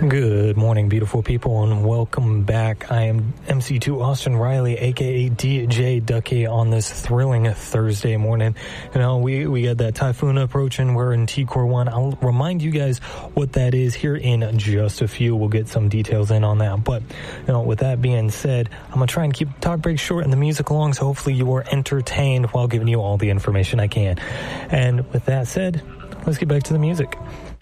Good morning, beautiful people, and welcome back. I am MC2 Austin Riley, aka DJ Ducky, on this thrilling Thursday morning. You know, we got that typhoon approaching. We're in T-Core 1. I'll remind you guys what that is here in just a few. We'll get some details in on that. But, you know, with that being said, I'm going to try and keep the talk break short and the music long, so hopefully you are entertained while giving you all the information I can. And with that said, let's get back to the music.